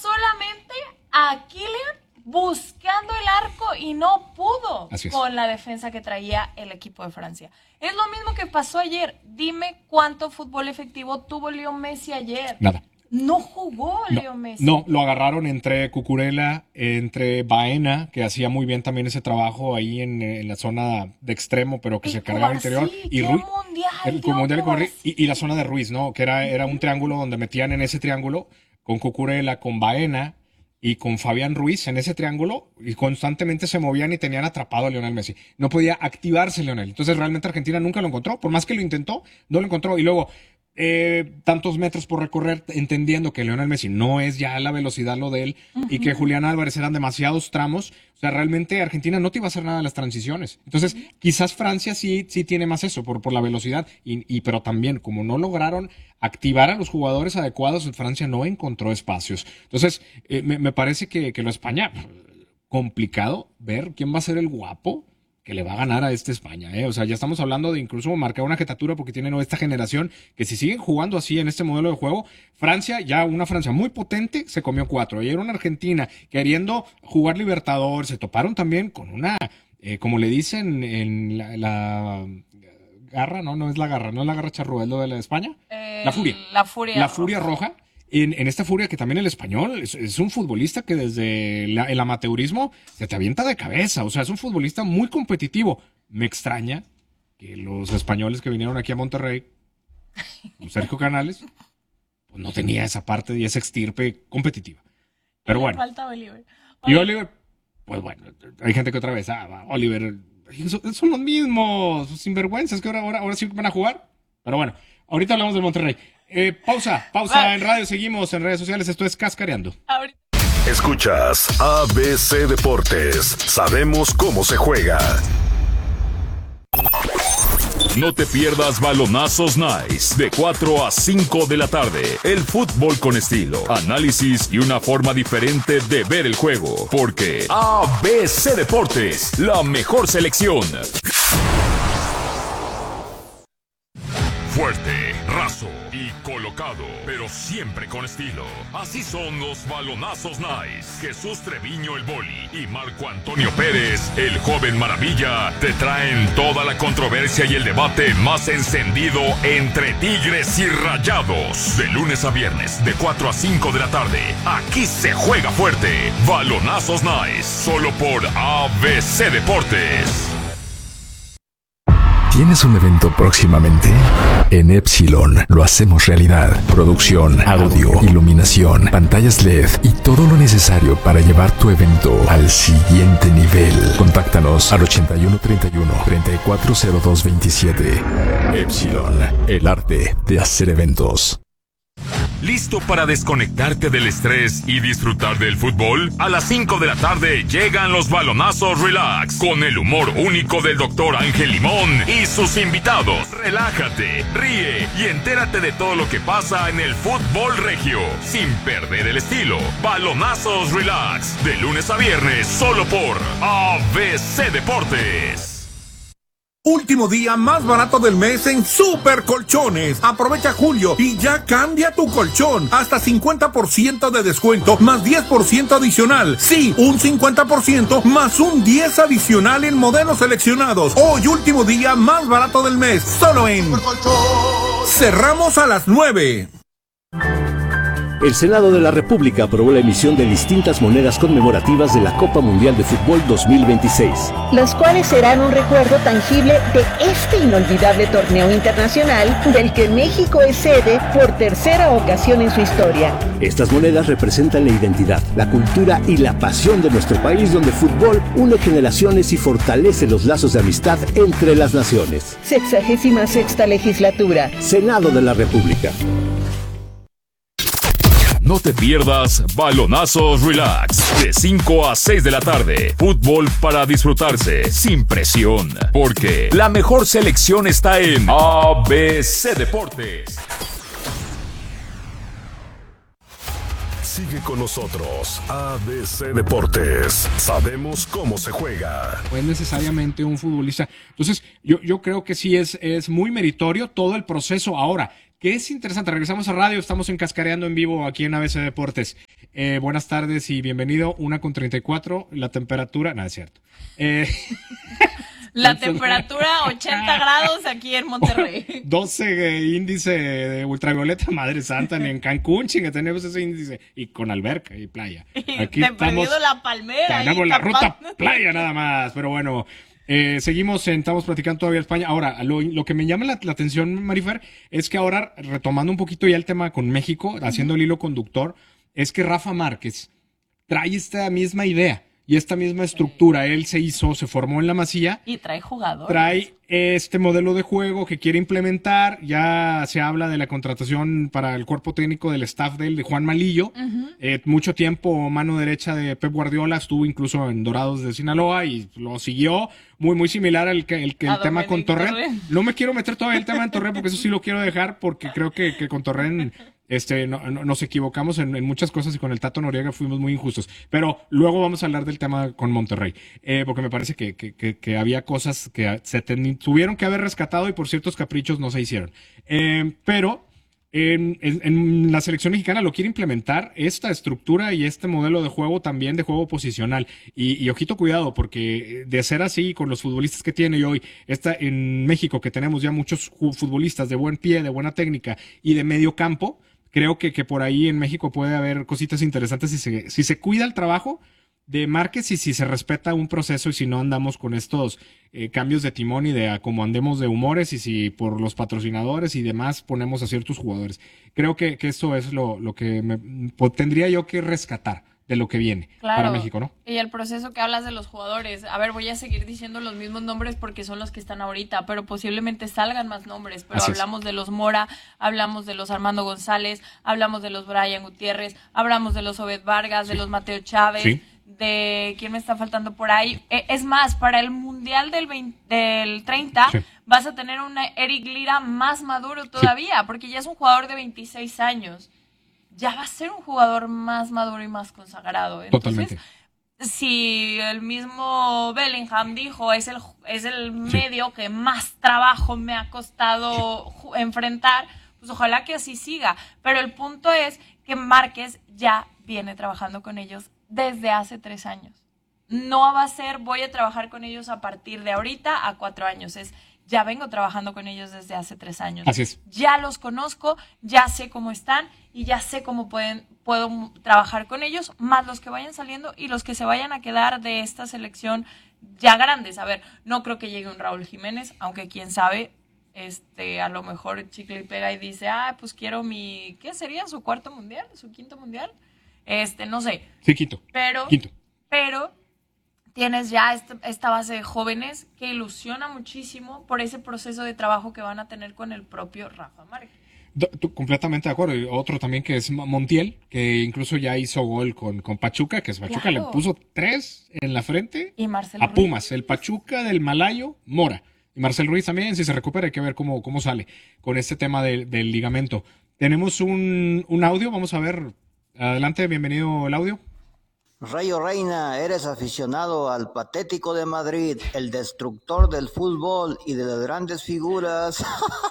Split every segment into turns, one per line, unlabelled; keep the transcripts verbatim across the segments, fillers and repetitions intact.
solamente a Kylian buscando el arco y no pudo con la defensa que traía el equipo de Francia. Es lo mismo que pasó ayer. Dime cuánto fútbol efectivo tuvo Leo Messi ayer.
Nada.
No jugó
no,
Leo Messi.
No, lo agarraron entre Cucurella, entre Baena, que hacía muy bien también ese trabajo ahí en, en la zona de extremo, pero que
y
se cargaba interior.
Y Ruiz, mundial,
el, mundial y, y la zona de Ruiz, ¿no? Que era, era un triángulo donde metían en ese triángulo con Cucurella, con Baena y con Fabián Ruiz en ese triángulo, y constantemente se movían y tenían atrapado a Lionel Messi. No podía activarse Lionel. Entonces realmente Argentina nunca lo encontró. Por más que lo intentó, no lo encontró. Y luego, eh, tantos metros por recorrer, entendiendo que Lionel Messi no es ya la velocidad lo de él, uh-huh. y que Julián Álvarez eran demasiados tramos. O sea, realmente Argentina no te iba a hacer nada de las transiciones. Entonces, uh-huh. quizás Francia sí, sí tiene más eso, por, por la velocidad. Y, y, pero también, como no lograron activar a los jugadores adecuados, Francia no encontró espacios. Entonces, eh, me, me parece que, que lo España, complicado ver quién va a ser el guapo que le va a ganar a este España, ¿eh? O sea, ya estamos hablando de incluso marcar una jetatura porque tienen esta generación que si siguen jugando así en este modelo de juego, Francia, ya una Francia muy potente, se comió cuatro. Y era una Argentina queriendo jugar Libertadores, se toparon también con una, eh, como le dicen en la, la garra, no, no es la garra, no es la garra charrúa, es lo de la de España.
Eh,
la furia.
La furia
La
roja.
furia roja. En, en esta furia que también el español es, es un futbolista que desde la, el amateurismo se te avienta de cabeza. O sea, es un futbolista muy competitivo. Me extraña que los españoles que vinieron aquí a Monterrey, Sergio Canales, pues no tenía esa parte y esa extirpe competitiva. Pero bueno.
Falta Oliver.
Y Oliver, pues bueno, hay gente que otra vez, ah, Oliver, son, son los mismos, sinvergüenzas que ahora, ahora, ahora sí van a jugar. Pero bueno, ahorita hablamos del Monterrey. Eh, pausa, pausa vale. En radio, seguimos en redes sociales, esto es Cascareando.
Ahorita.
Escuchas A B C Deportes, sabemos cómo se juega. No te pierdas Balonazos Nice, de cuatro a cinco de la tarde. El fútbol con estilo, análisis y una forma diferente de ver el juego. Porque A B C Deportes, la mejor selección. Fuerte, raso y colocado, pero siempre con estilo. Así son los Balonazos Nice. Jesús Treviño el Boli y Marco Antonio Pérez, el joven maravilla, te traen toda la controversia y el debate más encendido entre Tigres y Rayados. De lunes a viernes, de cuatro a cinco de la tarde. Aquí se juega fuerte. Balonazos Nice, solo por A B C Deportes.
¿Tienes un evento próximamente? En Epsilon lo hacemos realidad. Producción, audio, iluminación, pantallas L E D y todo lo necesario para llevar tu evento al siguiente nivel. Contáctanos al ochenta y uno treinta y uno, treinta y cuatro cero dos veintisiete. Epsilon, el arte de hacer eventos.
¿Listo para desconectarte del estrés y disfrutar del fútbol? A las cinco de la tarde llegan los Balonazos Relax, con el humor único del doctor Ángel Limón y sus invitados. Relájate, ríe y entérate de todo lo que pasa en el fútbol regio, sin perder el estilo. Balonazos Relax, de lunes a viernes, solo por A B C Deportes.
Último día más barato del mes en Super Colchones. Aprovecha julio y ya cambia tu colchón. Hasta cincuenta por ciento de descuento más diez por ciento adicional. Sí, un cincuenta por ciento más un diez por ciento adicional en modelos seleccionados. Hoy último día más barato del mes. Solo en Super Colchón. Cerramos a las nueve.
El Senado de la República aprobó la emisión de distintas monedas conmemorativas de la Copa Mundial de Fútbol dos mil veintiséis.
Las cuales serán un recuerdo tangible de este inolvidable torneo internacional del que México es sede por tercera ocasión en su historia.
Estas monedas representan la identidad, la cultura y la pasión de nuestro país, donde el fútbol une generaciones y fortalece los lazos de amistad entre las naciones.
Sexagésima sexta legislatura.
Senado de la República.
No te pierdas Balonazos Relax, de cinco a seis de la tarde. Fútbol para disfrutarse, sin presión. Porque la mejor selección está en A B C Deportes. Sigue con nosotros, A B C Deportes. Sabemos cómo se juega.
No es necesariamente un futbolista. Entonces, yo, yo creo que sí es, es muy meritorio todo el proceso. Ahora, que es interesante. Regresamos a radio, estamos en Cascareando en vivo aquí en A B C Deportes. Eh, buenas tardes y bienvenido, una con treinta y cuatro, la temperatura, nada, es cierto. Eh,
la temperatura ochenta grados aquí en Monterrey.
doce eh, índice de ultravioleta, madre santa, ni en Cancún, chinga, tenemos ese índice, y con alberca y playa.
Aquí te perdido la palmera.
Tenemos la ruta playa nada más, pero bueno. Eh, seguimos, en, estamos platicando todavía España. Ahora, lo, lo que me llama la, la atención, Marifer, es que ahora, retomando un poquito ya el tema con México, haciendo el hilo conductor, es que Rafa Márquez trae esta misma idea y esta misma estructura. Él se hizo, se formó en la Masía.
Y trae jugadores.
Trae este modelo de juego que quiere implementar. Ya se habla de la contratación para el cuerpo técnico del staff de él, de Juan Malillo. Uh-huh. Eh, mucho tiempo mano derecha de Pep Guardiola, estuvo incluso en Dorados de Sinaloa y lo siguió. Muy, muy similar al que el, que el tema con Torrent. No me quiero meter todavía el tema en Torrent porque eso sí lo quiero dejar porque creo que, que con Torrent este, no, no, nos equivocamos en, en muchas cosas y con el Tato Noriega fuimos muy injustos. Pero luego vamos a hablar del tema con Monterrey, eh, porque me parece que, que, que, que había cosas que se ten, tuvieron que haber rescatado y por ciertos caprichos no se hicieron. Eh, pero en, en, en la selección mexicana lo quiere implementar esta estructura y este modelo de juego también de juego posicional. Y, y ojito cuidado, porque de ser así con los futbolistas que tiene hoy, está en México que tenemos ya muchos futbolistas de buen pie, de buena técnica y de medio campo, creo que, que por ahí en México puede haber cositas interesantes si se, si se cuida el trabajo de Márquez y si se respeta un proceso y si no andamos con estos eh, cambios de timón y de a como andemos de humores y si por los patrocinadores y demás ponemos a ciertos jugadores. Creo que, que eso es lo, lo que me, pues, tendría yo que rescatar de lo que viene
claro,
para México, ¿no?
Y el proceso que hablas de los jugadores, a ver, voy a seguir diciendo los mismos nombres porque son los que están ahorita, pero posiblemente salgan más nombres, pero Así hablamos es. de los Mora, hablamos de los Armando González, hablamos de los Brian Gutiérrez, hablamos de los Obed Vargas, sí. de los Mateo Chávez, sí. de quién me está faltando por ahí. Es más, para el Mundial del, veinte, del treinta sí. vas a tener un Eric Lira más maduro todavía, sí. porque ya es un jugador de veintiséis años. Ya va a ser un jugador más maduro y más consagrado. Entonces, Totalmente. Si el mismo Bellingham dijo, es el, es el sí. medio que más trabajo me ha costado sí. enfrentar, pues ojalá que así siga. Pero el punto es que Márquez ya viene trabajando con ellos desde hace tres años. No va a ser, voy a trabajar con ellos a partir de ahorita a cuatro años. Es, ya vengo trabajando con ellos desde hace tres años.
Así es.
Ya los conozco, ya sé cómo están y ya sé cómo pueden, puedo trabajar con ellos, más los que vayan saliendo y los que se vayan a quedar de esta selección ya grandes. A ver, no creo que llegue un Raúl Jiménez, aunque quién sabe, este, a lo mejor chicle y pega y dice, ah, pues quiero mi, ¿qué sería? ¿Su cuarto mundial? ¿Su quinto mundial? Este, no sé.
Sí, quinto.
Pero,
quinto.
pero tienes ya este, esta base de jóvenes que ilusiona muchísimo por ese proceso de trabajo que van a tener con el propio Rafa Márquez.
Do, completamente de acuerdo. Y otro también que es Montiel, que incluso ya hizo gol con, con Pachuca, que es Pachuca, claro. le puso tres en la frente
y Marcel
a Pumas. Ruiz. El Pachuca del Malayo, Mora. Y Marcel Ruiz también, si se recupera, hay que ver cómo, cómo sale con este tema de, del ligamento. Tenemos un, un audio, vamos a ver. Adelante, bienvenido el audio.
Rayo Reina, eres aficionado al patético de Madrid, el destructor del fútbol y de las grandes figuras.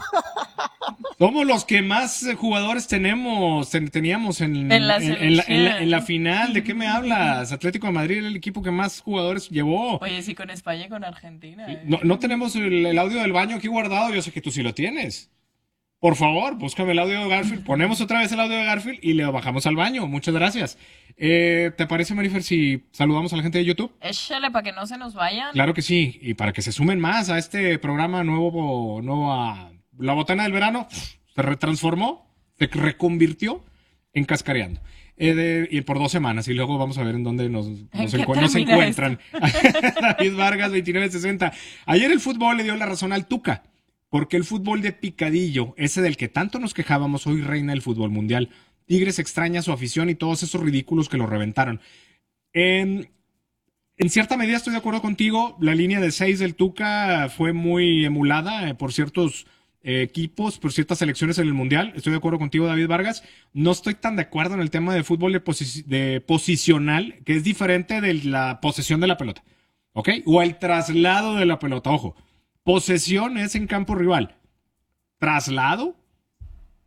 Somos los que más jugadores tenemos, ten, teníamos en, en, la en, en, la, en, la, en la final. ¿De qué me hablas? Atlético de Madrid era el equipo que más jugadores llevó.
Oye, sí, con España y con Argentina. ¿eh?
No, no tenemos el, el audio del baño aquí guardado, yo sé que tú sí lo tienes. Por favor, búscame el audio de Garfield. Ponemos otra vez el audio de Garfield y le bajamos al baño. Muchas gracias. Eh, ¿Te parece, Marifer, si saludamos a la gente de YouTube?
Échale para que no se nos vayan.
Claro que sí. Y para que se sumen más a este programa nuevo, nuevo a La Botana del Verano, se retransformó, se reconvirtió en Cascareando. Eh, de, y por dos semanas. Y luego vamos a ver en dónde nos, nos, encu- nos encuentran. David Vargas, veintinueve sesenta. Ayer el fútbol le dio la razón al Tuca. Porque el fútbol de picadillo, ese del que tanto nos quejábamos, hoy reina el fútbol mundial. Tigres extraña su afición y todos esos ridículos que lo reventaron. En, en cierta medida estoy de acuerdo contigo. La línea de seis del Tuca fue muy emulada eh, por ciertos eh, equipos, por ciertas selecciones en el mundial. Estoy de acuerdo contigo, David Vargas. No estoy tan de acuerdo en el tema de fútbol de, posi- de posicional, que es diferente de la posesión de la pelota. ¿Ok? O el traslado de la pelota, ojo. Posesión es en campo rival. Traslado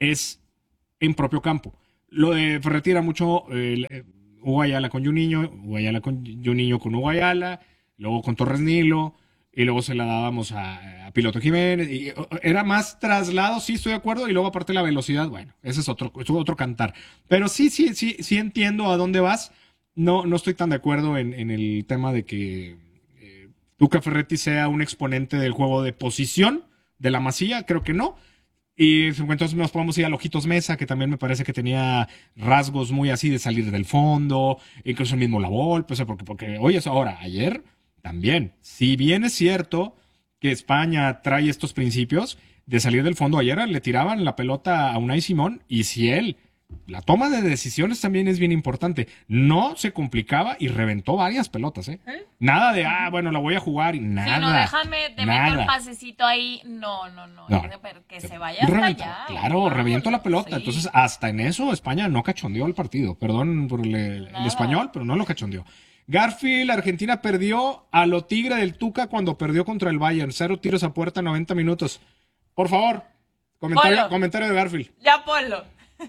es en propio campo. Lo de Ferretti era mucho eh, Hugo Ayala con Juninho, Hugo Ayala con Juninho con Hugo Ayala, luego con Torres Nilo, y luego se la dábamos a, a Piloto Jiménez. Y era más traslado, sí, estoy de acuerdo, y luego aparte la velocidad, bueno, ese es otro, es otro cantar. Pero sí, sí, sí, sí entiendo a dónde vas. No, no estoy tan de acuerdo en, en el tema de que eh, Tuca Ferretti sea un exponente del juego de posición de la Masía, creo que no. Y entonces nos podemos ir a Ojitos Mesa, que también me parece que tenía rasgos muy así de salir del fondo, incluso el mismo La Volpe, o sea, porque, porque oye, ahora, ayer también, si bien es cierto que España trae estos principios de salir del fondo, ayer le tiraban la pelota a Unai Simón, y si él, la toma de decisiones también es bien importante, no se complicaba y reventó varias pelotas, ¿eh? ¿Eh? Nada de, ah, bueno, la voy a jugar y nada.
Sí, no, déjame, te meto el pasecito ahí, no, no, no, no. que se vaya hasta allá.
Claro, reviento la pelota, sí. Entonces hasta en eso España no cachondeó el partido, perdón por el, el español, pero no lo cachondeó. Garfield, Argentina perdió a lo tigre del Tuca cuando perdió contra el Bayern, cero tiros a puerta, noventa minutos. Por favor, comentario, comentario de Garfield.
Ya ponlo.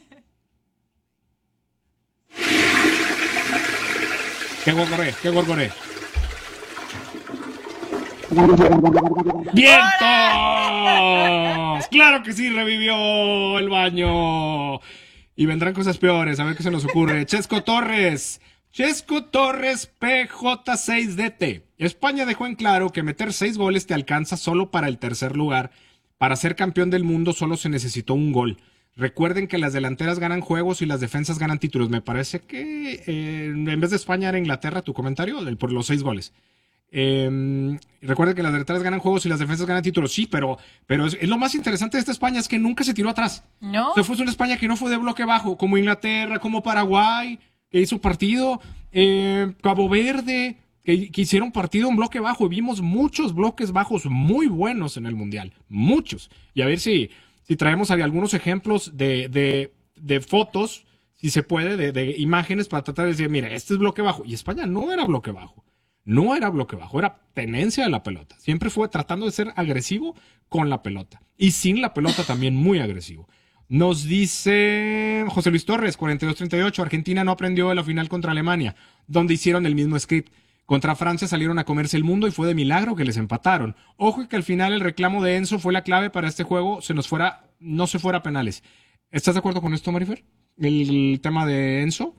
¿Qué gorgoré? ¿Qué gorgoré? ¡Vientos! ¡Claro que sí! Revivió el baño. Y vendrán cosas peores. A ver qué se nos ocurre. Chesco Torres. Chesco Torres, P J seis D T. España dejó en claro que meter seis goles te alcanza solo para el tercer lugar. Para ser campeón del mundo solo se necesitó un gol. Recuerden que las delanteras ganan juegos y las defensas ganan títulos. Me parece que eh, en vez de España era Inglaterra tu comentario por los seis goles. Eh, recuerden que las delanteras ganan juegos y las defensas ganan títulos. Sí, pero, pero es, es lo más interesante de esta España es que nunca se tiró atrás.
No.
O sea, fue una España que no fue de bloque bajo, como Inglaterra, como Paraguay, que hizo partido, eh, Cabo Verde, que, que hicieron partido en bloque bajo. Y vimos muchos bloques bajos muy buenos en el Mundial. Muchos. Y a ver si... Si traemos algunos ejemplos de, de, de fotos, si se puede, de, de imágenes para tratar de decir, mira, este es bloque bajo. Y España no era bloque bajo. No era bloque bajo, era tenencia de la pelota. Siempre fue tratando de ser agresivo con la pelota. Y sin la pelota también muy agresivo. Nos dice José Luis Torres, cuarenta y dos treinta y ocho, Argentina no aprendió de la final contra Alemania, donde hicieron el mismo script. Contra Francia salieron a comerse el mundo y fue de milagro que les empataron. Ojo y que al final el reclamo de Enzo fue la clave para este juego, se nos fuera, no se fuera a penales. ¿Estás de acuerdo con esto, Marifer? El, el tema de Enzo.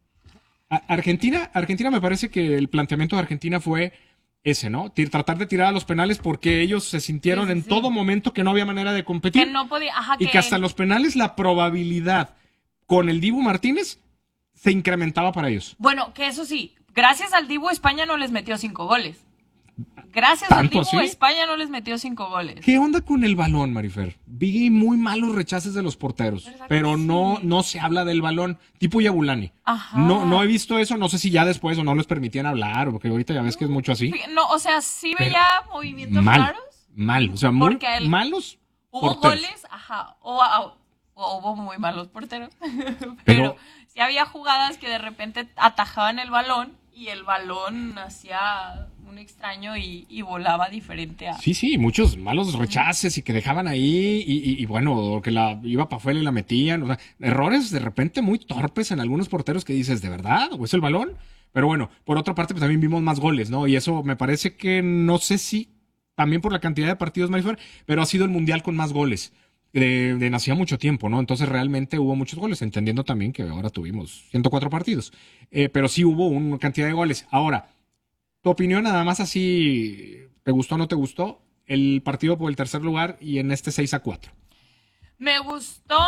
A, Argentina, Argentina me parece que el planteamiento de Argentina fue ese, ¿no? Tratar de tirar a los penales porque ellos se sintieron sí, sí, en sí. todo momento que no había manera de competir.
Que no podía, ajá,
y
que...
que hasta los penales la probabilidad con el Dibu Martínez se incrementaba para ellos.
Bueno, que eso sí, gracias al Dibu España no les metió cinco goles. Gracias al Dibu así? España no les metió cinco goles.
¿Qué onda con el balón, Marifer? Vi muy malos rechaces de los porteros, ¿verdad pero no, sí? no se habla del balón, tipo Yabulani. Ajá. No, no he visto eso, no sé si ya después o no les permitían hablar, porque ahorita ya ves que es mucho así.
No, o sea, sí veía pero movimientos
mal,
raros.
Mal, o sea, muy el, malos
Hubo
porteros.
goles, ajá, o, o, o hubo muy malos porteros, pero, pero sí había jugadas que de repente atajaban el balón y el balón hacía un extraño y, y volaba diferente a...
Sí, sí, muchos malos rechaces y que dejaban ahí y, y, y bueno, que la iba para afuera y la metían. O sea, errores de repente muy torpes en algunos porteros que dices, ¿de verdad? ¿O es el balón? Pero bueno, por otra parte, pues también vimos más goles, ¿no? Y eso me parece que no sé si también por la cantidad de partidos, Marifer, pero ha sido el mundial con más goles. De, de hacía mucho tiempo, ¿no? Entonces realmente hubo muchos goles, entendiendo también que ahora tuvimos ciento cuatro partidos. Eh, pero sí hubo una cantidad de goles. Ahora, tu opinión nada más así, ¿te gustó o no te gustó? El partido por el tercer lugar y en este seis a cuatro.
Me gustó,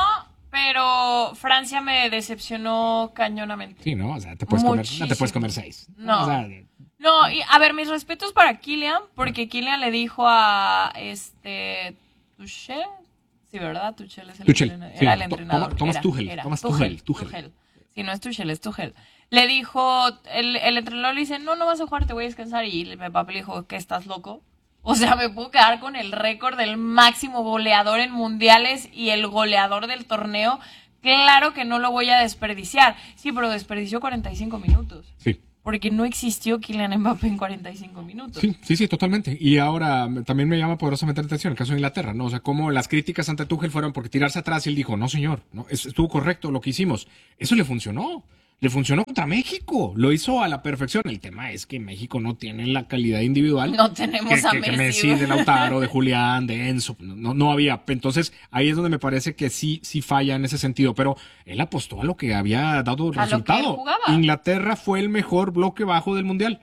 pero Francia me decepcionó cañonamente.
Sí, ¿no? O sea, te puedes comer, no te puedes comer seis.
No.
O sea,
no, y a ver, mis respetos para Kylian, porque Kylian le dijo a este Tuchel. Sí, ¿verdad? Tuchel es el,
Tuchel,
entrenador,
sí.
Era el entrenador.
Thomas
era,
Tuchel.
Era.
Thomas
Tuchel,
Tuchel.
Tuchel. Si no es Tuchel, es Tuchel. Le dijo, el, el entrenador le dice, no, no vas a jugar, te voy a descansar. Y el papá le dijo, ¿qué, estás loco? O sea, me puedo quedar con el récord del máximo goleador en mundiales y el goleador del torneo. Claro que no lo voy a desperdiciar. Sí, pero desperdició cuarenta y cinco minutos.
Sí.
porque no existió Kylian Mbappé en cuarenta y cinco minutos.
Sí, sí, sí, totalmente. Y ahora también me llama poderosamente la atención el caso de Inglaterra, ¿no? O sea, cómo las críticas ante Tuchel fueron porque tirarse atrás y él dijo, no señor, no, estuvo correcto lo que hicimos. Eso le funcionó. Le funcionó contra México, lo hizo a la perfección. El tema es que México no tiene la calidad individual.
No tenemos
que,
a
que,
Messi.
Que Messi, de Lautaro, de Julián, de Enzo, no, no había. Entonces ahí es donde me parece que sí, sí falla en ese sentido. Pero él apostó a lo que había dado
a
resultado.
Lo que él jugaba.
Inglaterra fue el mejor bloque bajo del Mundial.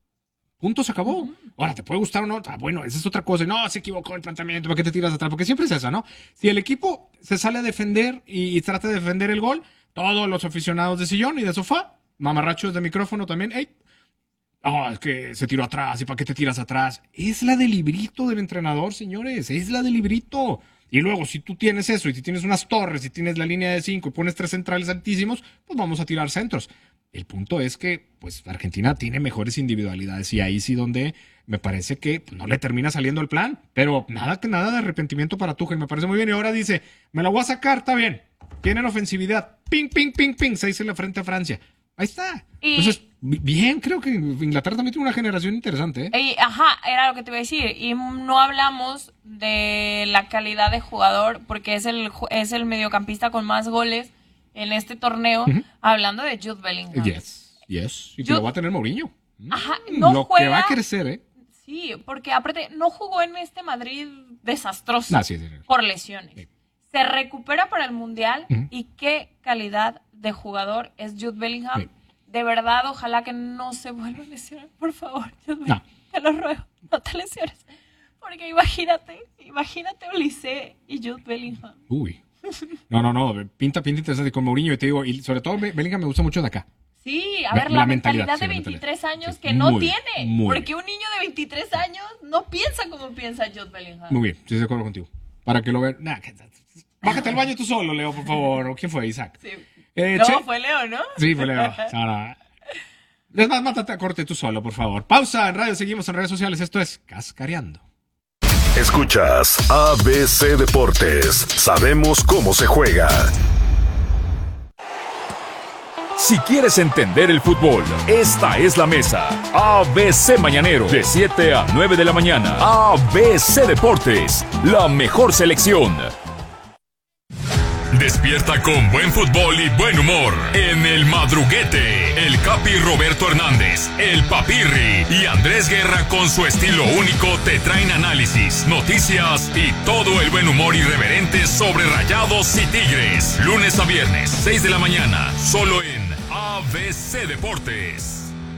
Punto, se acabó. Uh-huh. Ahora, ¿te puede gustar o no? Ah, bueno, esa es otra cosa. No, se equivocó el planteamiento, ¿para qué te tiras atrás? Porque siempre es esa, ¿no? Si el equipo se sale a defender y, y trata de defender el gol, todos los aficionados de sillón y de sofá, mamarrachos de micrófono también, ¡ey! Oh, es que se tiró atrás, ¿y para qué te tiras atrás? Es la del librito del entrenador, señores, es la del librito. Y luego, si tú tienes eso, y si tienes unas torres, y tienes la línea de cinco, y pones tres centrales altísimos, pues vamos a tirar centros. El punto es que, pues, Argentina tiene mejores individualidades, y ahí sí donde me parece que pues, no le termina saliendo el plan. Pero nada que nada de arrepentimiento para Tuchel, me parece muy bien. Y ahora dice, me la voy a sacar, está bien. Tienen ofensividad, ping, ping, ping, ping, seis en la frente a Francia. Ahí está. Y, Entonces, bien, creo que Inglaterra también tiene una generación interesante. ¿eh?
Y, ajá, era lo que te iba a decir. Y no hablamos de la calidad de jugador, porque es el, es el mediocampista con más goles en este torneo, uh-huh. hablando de Jude Bellingham.
Yes, yes. Y que Jude, lo va a tener Mourinho.
Ajá, no
lo
juega,
que va a crecer, ¿eh?
Sí, porque aparte no jugó en este Madrid desastroso
no, sí, sí, sí.
por lesiones. Sí. Se recupera para el Mundial uh-huh. y qué calidad de jugador es Jude Bellingham. Sí. De verdad, ojalá que no se vuelva a lesionar, por favor. Jude no. Te lo ruego, no te lesiones. Porque imagínate, imagínate Olise y Jude Bellingham.
Uy. No, no, no, pinta, pinta interesante con Mourinho y te digo, y sobre todo Bellingham me gusta mucho de acá.
Sí, a ver, la, la mentalidad, mentalidad de veintitrés sí, años sí, que no
muy,
tiene.
Muy
porque un niño de veintitrés años no piensa como piensa Jude Bellingham.
Muy bien, estoy de acuerdo contigo. Para que lo vean. Nah, bájate al baño tú solo, Leo, por favor. ¿Quién fue, Isaac?
Sí.
Eh,
no,
che...
fue Leo, ¿no?
Sí, fue Leo. Ahora, es más, mátate a corte tú solo, por favor. Pausa en radio, seguimos en redes sociales. Esto es Cascareando.
Escuchas A B C Deportes. Sabemos cómo se juega. Si quieres entender el fútbol, esta es la mesa. A B C Mañanero, de siete a nueve de la mañana. A B C Deportes, la mejor selección. Despierta con buen fútbol y buen humor en El Madruguete. El Capi Roberto Hernández, el Papirri y Andrés Guerra con su estilo único te traen análisis, noticias y todo el buen humor irreverente sobre Rayados y Tigres. Lunes a viernes, seis de la mañana, solo en A B C Deportes.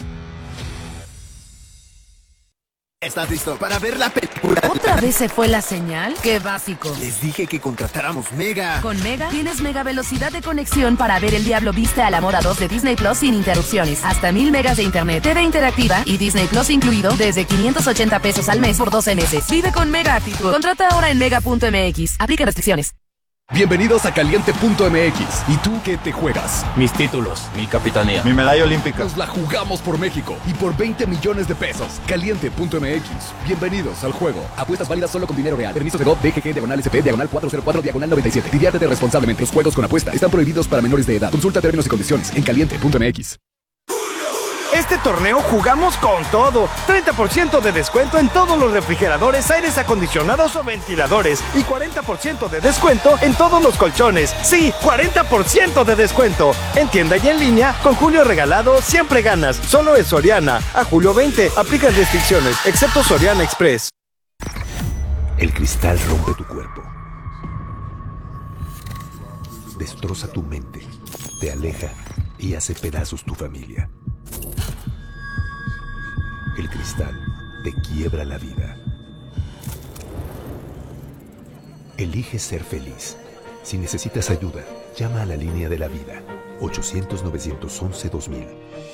¿Estás listo para ver la película?
¿Otra vez se fue la señal? ¡Qué básico!
Les dije que contratáramos Mega.
Con Mega tienes mega velocidad de conexión para ver El Diablo Viste a la Moda dos de Disney Plus sin interrupciones. Hasta mil megas de internet, T V interactiva y Disney Plus incluido desde quinientos ochenta pesos al mes por doce meses. Vive con Mega actitud. Contrata ahora en mega punto m x. Aplica restricciones.
Bienvenidos a Caliente punto m x. ¿Y tú qué te juegas?
Mis títulos, mi capitanía,
mi medalla olímpica. Nos la jugamos por México y por veinte millones de pesos. Caliente punto m x. Bienvenidos al juego. Apuestas válidas solo con dinero real. Permiso de G O V, D G G, diagonal S P, diagonal cuatrocientos cuatro, diagonal noventa y siete. Diviértete responsablemente. Los juegos con apuesta están prohibidos para menores de edad. Consulta términos y condiciones en Caliente punto m x.
Este torneo jugamos con todo. treinta por ciento de descuento en todos los refrigeradores, aires acondicionados o ventiladores. Y cuarenta por ciento de descuento en todos los colchones. Sí, cuarenta por ciento de descuento. En tienda y en línea, con Julio Regalado siempre ganas. Solo en Soriana. A julio veinte, aplican restricciones, excepto Soriana Express.
El cristal rompe tu cuerpo. Destroza tu mente. Te aleja y hace pedazos tu familia. El cristal te quiebra la vida. Elige ser feliz. Si necesitas ayuda, llama a la línea de la vida. ochocientos, novecientos once, dos mil.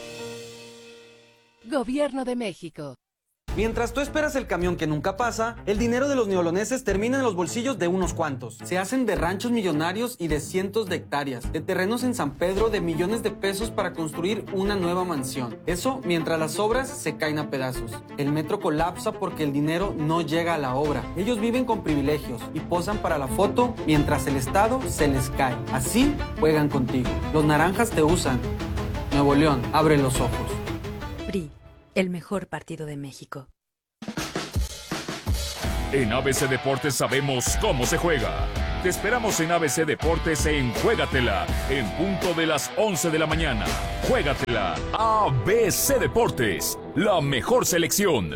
Gobierno de México.
Mientras tú esperas el camión que nunca pasa, el dinero de los neoloneses termina en los bolsillos de unos cuantos. Se hacen de ranchos millonarios y de cientos de hectáreas, de terrenos en San Pedro de millones de pesos para construir una nueva mansión. Eso mientras las obras se caen a pedazos. El metro colapsa porque el dinero no llega a la obra. Ellos viven con privilegios y posan para la foto mientras el Estado se les cae. Así juegan contigo. Los naranjas te usan. Nuevo León, abre los ojos.
P R I, el mejor partido de México.
En A B C Deportes sabemos cómo se juega. Te esperamos en A B C Deportes en Juégatela, en punto de las once de la mañana. Juégatela, A B C Deportes, la mejor selección.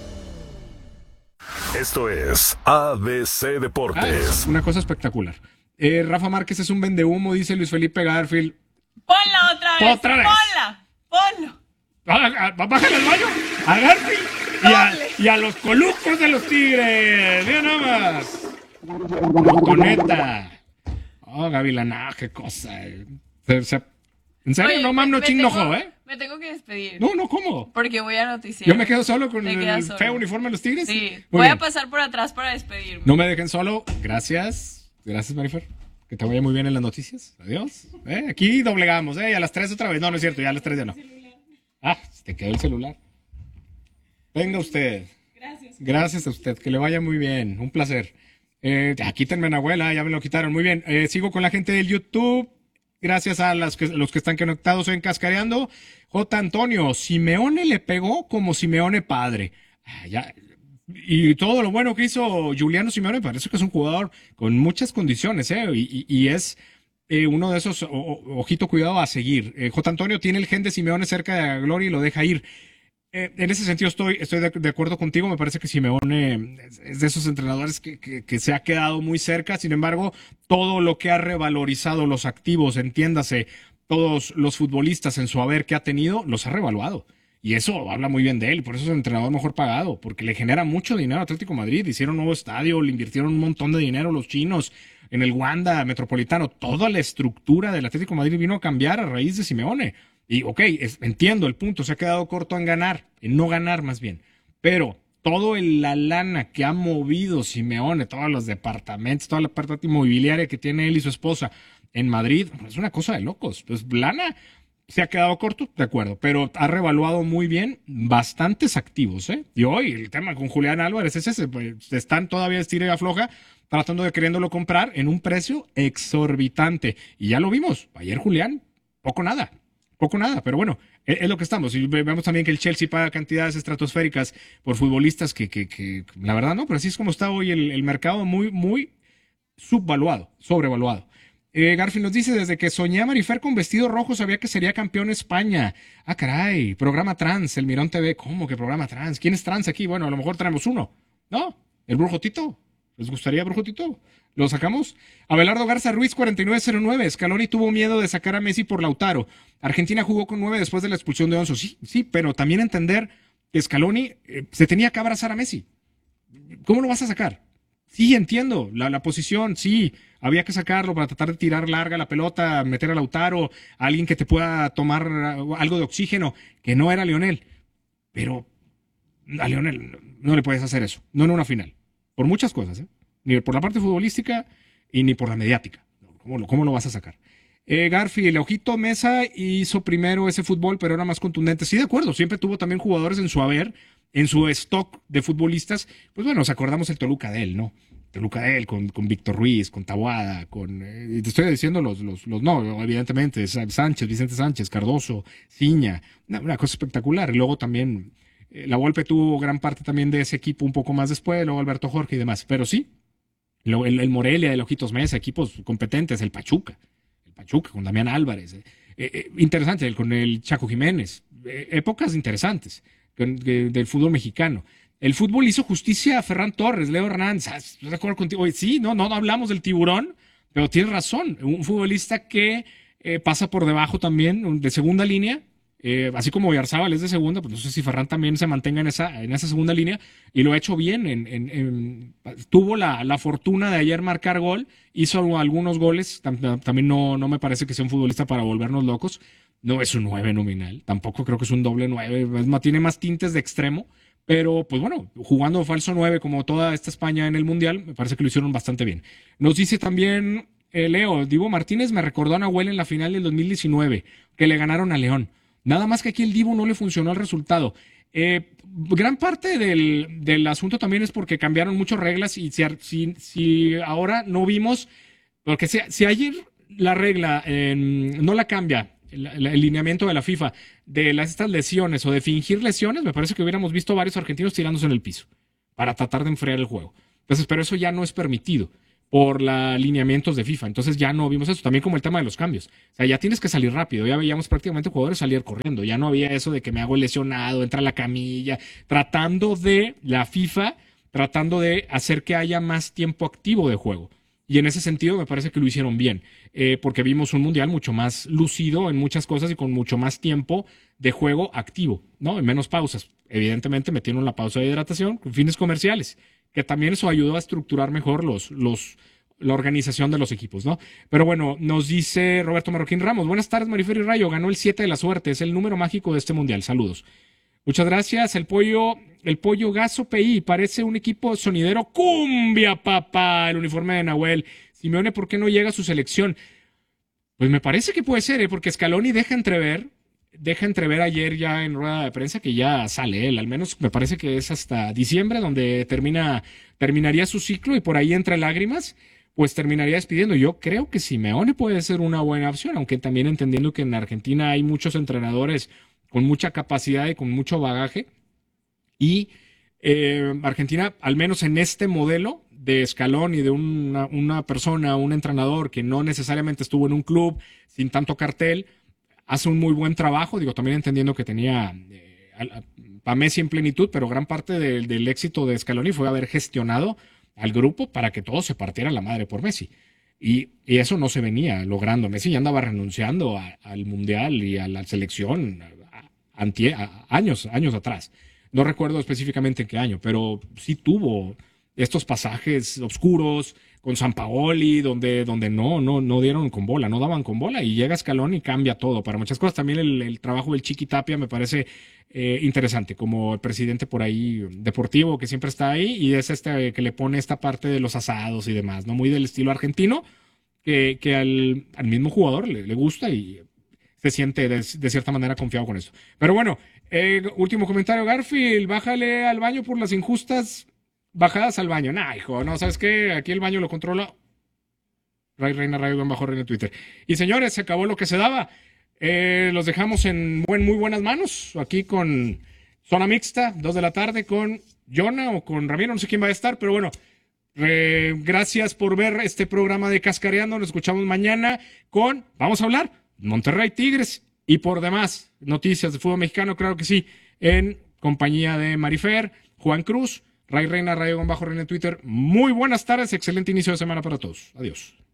Esto es A B C Deportes.
Ah, una cosa espectacular. Eh, Rafa Márquez es un vendehumo, dice Luis Felipe Garfield.
Ponla otra vez.
Otra vez.
Ponla. Ponlo.
Ah, ah, bájale al baño. A Garfield y a, y a los colucos de los Tigres. Mira nada más. Botoneta. Oh, Gavilana, qué cosa. Se, se, en serio,
Oye,
no mames, no
me
ching, no
tengo-
jo, ¿eh?
Me tengo que despedir.
No, no, ¿cómo?
Porque voy a noticiar.
Yo me quedo solo con
Te
el
quedas solo.
feo uniforme de los Tigres.
Sí.
Muy
Voy
bien.
a pasar por atrás para despedirme.
No me dejen solo. Gracias. Gracias, Marifer. Que te vaya muy bien en las noticias. Adiós. ¿Eh? Aquí doblegamos, ¿eh? Y a las tres otra vez. No, no es cierto. Ya a las tres ya no. Ah, se te quedó el celular. Venga usted.
Gracias.
Gracias a usted. Que le vaya muy bien. Un placer. Eh, ya, quítenme a Nahuela. Ya me lo quitaron. Muy bien. Eh, sigo con la gente del YouTube. Gracias a las que, los que están conectados en Cascareando. J. Antonio, Simeone le pegó como Simeone padre. Ah, ya. Y todo lo bueno que hizo Giuliano Simeone, parece que es un jugador con muchas condiciones, ¿eh? Y, y, y es eh, uno de esos, o, o, ojito, cuidado, a seguir. Eh, J. Antonio tiene el gen de Simeone cerca de la gloria y lo deja ir. Eh, en ese sentido estoy, estoy de, de acuerdo contigo. Me parece que Simeone es, es de esos entrenadores que, que, que se ha quedado muy cerca. Sin embargo, todo lo que ha revalorizado los activos, entiéndase, todos los futbolistas en su haber que ha tenido, los ha revaluado. Y eso habla muy bien de él. Por eso es el entrenador mejor pagado, porque le genera mucho dinero a Atlético de Madrid. Hicieron un nuevo estadio, le invirtieron un montón de dinero los chinos en el Wanda Metropolitano. Toda la estructura del Atlético de Madrid vino a cambiar a raíz de Simeone. Y ok, es, entiendo el punto, se ha quedado corto en ganar, en no ganar más bien. Pero todo el, la lana que ha movido Simeone, todos los departamentos, toda la parte inmobiliaria que tiene él y su esposa en Madrid, es una cosa de locos. Pues lana se ha quedado corto, de acuerdo, pero ha revaluado muy bien bastantes activos, ¿eh? Y hoy el tema con Julián Álvarez es ese, pues están todavía estira y afloja, tratando de queriéndolo comprar en un precio exorbitante. Y ya lo vimos, ayer Julián, poco nada. Poco nada, pero bueno, es, es lo que estamos. Y vemos también que el Chelsea paga cantidades estratosféricas por futbolistas que, que, que la verdad no, pero así es como está hoy el, el mercado, muy, muy subvaluado, sobrevaluado. Eh, Garfield nos dice, desde que soñé a Marifer con vestido rojo sabía que sería campeón España. Ah, caray, programa trans, el Mirón T V. ¿Cómo que programa trans? ¿Quién es trans aquí? Bueno, a lo mejor tenemos uno. ¿No? ¿El Brujo Tito? ¿Les gustaría Brujo Tito? ¿Lo sacamos? Abelardo Garza Ruiz, cuarenta y nueve cero nueve. Scaloni tuvo miedo de sacar a Messi por Lautaro. Argentina jugó con nueve después de la expulsión de Onso. Sí, sí, pero también entender que Scaloni eh, se tenía que abrazar a Messi. ¿Cómo lo vas a sacar? Sí, entiendo, la, la posición, sí, había que sacarlo para tratar de tirar larga la pelota, meter a Lautaro, a alguien que te pueda tomar algo de oxígeno, que no era Lionel. Pero a Lionel no le puedes hacer eso, no en una final. Por muchas cosas, ¿eh? Ni por la parte futbolística y ni por la mediática. ¿Cómo lo, cómo lo vas a sacar? Eh, Garfield, Ojito Mesa hizo primero ese fútbol, pero era más contundente. Sí, de acuerdo, siempre tuvo también jugadores en su haber, en su stock de futbolistas. Pues bueno, nos acordamos el Toluca de él, ¿no? Toluca de él, con, con Víctor Ruiz, con Taboada, con... Eh, te estoy diciendo los, los, los... No, evidentemente, Sánchez, Vicente Sánchez, Cardoso, Ciña, una, una cosa espectacular. Y luego también, eh, la Volpe tuvo gran parte también de ese equipo un poco más después, luego Alberto Jorge y demás. Pero sí, lo, el, el Morelia, el Ojitos Mesa, equipos competentes, el Pachuca. Pachuca, con Damián Álvarez. Eh, eh, interesante, el, con el Chaco Jiménez. Eh, épocas interesantes con, de, del fútbol mexicano. El fútbol hizo justicia a Ferran Torres, Leo Hernández. Ah, ¿estás de acuerdo contigo? Oye, sí, no, no, no hablamos del Tiburón, pero tienes razón. Un futbolista que eh, pasa por debajo también, de segunda línea. Eh, así como Oyarzábal es de segunda, pues no sé si Ferran también se mantenga en esa, en esa segunda línea, y lo ha hecho bien. En, en, en, tuvo la, la fortuna de ayer marcar gol, hizo algunos goles, tam, también no, no me parece que sea un futbolista para volvernos locos, no es un nueve nominal, tampoco creo que es un doble nueve, es más, tiene más tintes de extremo, pero pues bueno, jugando falso nueve como toda esta España en el Mundial, me parece que lo hicieron bastante bien. Nos dice también eh, Leo, Divo Martínez me recordó a Nahuel en la final del dos mil diecinueve, que le ganaron a León. Nada más que aquí el Divo no le funcionó el resultado. Eh, gran parte del, del asunto también es porque cambiaron muchas reglas y si, si, si ahora no vimos, porque si, si ayer la regla eh, no la cambia el, el lineamiento de la FIFA de las, estas lesiones o de fingir lesiones, me parece que hubiéramos visto varios argentinos tirándose en el piso para tratar de enfriar el juego. Entonces, pero eso ya no es permitido por los lineamientos de FIFA. Entonces ya no vimos eso. También como el tema de los cambios. O sea, ya tienes que salir rápido. Ya veíamos prácticamente jugadores salir corriendo. Ya no había eso de que me hago lesionado, entra a la camilla. Tratando de, la FIFA, tratando de hacer que haya más tiempo activo de juego. Y en ese sentido me parece que lo hicieron bien. Eh, porque vimos un mundial mucho más lucido en muchas cosas y con mucho más tiempo de juego activo, ¿no? En menos pausas. Evidentemente metieron la pausa de hidratación con fines comerciales, que también eso ayudó a estructurar mejor los, los, la organización de los equipos, ¿no? Pero bueno, nos dice Roberto Marroquín Ramos, buenas tardes, Marifer y Rayo, ganó el siete de la suerte, es el número mágico de este mundial, saludos. Muchas gracias, el pollo, el pollo Gaso P I, parece un equipo sonidero, cumbia, papá, el uniforme de Nahuel. Simeone, ¿por qué no llega a su selección? Pues me parece que puede ser, ¿eh? Porque Scaloni deja entrever, deja entrever ayer ya en rueda de prensa que ya sale él, al menos me parece que es hasta diciembre donde termina, terminaría su ciclo y por ahí entre lágrimas, pues terminaría despidiendo. Yo creo que Simeone puede ser una buena opción, aunque también entendiendo que en Argentina hay muchos entrenadores con mucha capacidad y con mucho bagaje y eh, Argentina, al menos en este modelo de Scaloni, de una, una persona, un entrenador que no necesariamente estuvo en un club sin tanto cartel, hace un muy buen trabajo, digo, también entendiendo que tenía eh, a, a Messi en plenitud, pero gran parte de, del éxito de Scaloni fue haber gestionado al grupo para que todos se partieran la madre por Messi. Y, y eso no se venía logrando. Messi ya andaba renunciando a, al Mundial y a la selección a, antie, a, años, años atrás. No recuerdo específicamente en qué año, pero sí tuvo estos pasajes oscuros con Sampaoli, donde, donde no, no, no dieron con bola, no daban con bola, y llega Scaloni y cambia todo. Para muchas cosas también el, el trabajo del Chiqui Tapia me parece eh, interesante, como el presidente por ahí deportivo que siempre está ahí, y es este que le pone esta parte de los asados y demás, ¿no? Muy del estilo argentino, que, que al, al mismo jugador le, le gusta y se siente de, de cierta manera confiado con eso. Pero bueno, eh, último comentario, Garfield, bájale al baño por las injustas bajadas al baño. Nah, hijo, no, ¿sabes qué? Aquí el baño lo controla Ray Reina Radio en bajo Reina Twitter. Y señores, se acabó lo que se daba. Eh, los dejamos en buen, muy buenas manos. Aquí con Zona Mixta, dos de la tarde, con Jonah o con Ramiro, no sé quién va a estar, pero bueno, eh, gracias por ver este programa de Cascareando. Nos escuchamos mañana con, vamos a hablar, Monterrey Tigres y por demás, noticias de fútbol mexicano, claro que sí, en compañía de Marifer, Juan Cruz, Ray Reina Radio con bajo Reina Twitter. Muy buenas tardes, excelente inicio de semana para todos. Adiós.